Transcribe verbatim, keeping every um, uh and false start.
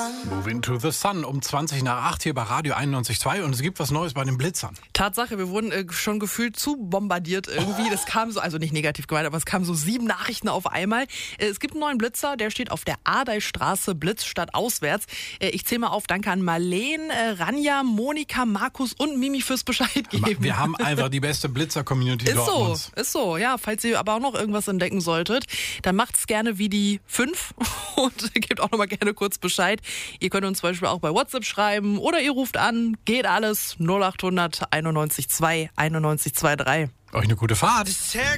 Move into the Sun um zwanzig nach acht hier bei Radio einundneunzig Komma zwei und es gibt was Neues bei den Blitzern. Tatsache, wir wurden äh, schon gefühlt zu bombardiert irgendwie. Das kam so, also nicht negativ gemeint, aber es kamen so sieben Nachrichten auf einmal. Äh, es gibt einen neuen Blitzer, der steht auf der Ardeistraße, Blitz statt auswärts. Äh, ich zähle mal auf, danke an Marleen, äh, Ranja, Monika, Markus und Mimi fürs Bescheid geben. Wir haben einfach die beste Blitzer-Community Ist so, Dortmunds. ist so, ja. Falls ihr aber auch noch irgendwas entdecken solltet, dann macht's gerne wie die fünf und gebt auch noch mal gerne kurz Bescheid. Ihr könnt uns zum Beispiel auch bei WhatsApp schreiben oder ihr ruft an, geht alles null acht hundert einundneunzig zwei einundneunzig zwei drei. Euch eine gute Fahrt.